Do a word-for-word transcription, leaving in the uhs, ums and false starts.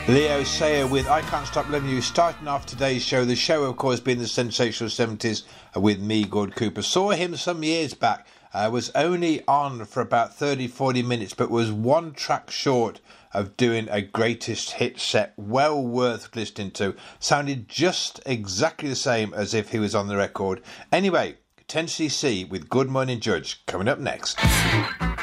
Leo Sayer with I Can't Stop Loving You, starting off today's show. The show, of course, being the sensational seventies with me, Gord Cooper. Saw him some years back. Uh, was only on for about thirty, forty minutes, but was one track short of doing a greatest hit set. Well worth listening to. Sounded just exactly the same as if he was on the record. Anyway, ten C C with Good Morning Judge coming up next.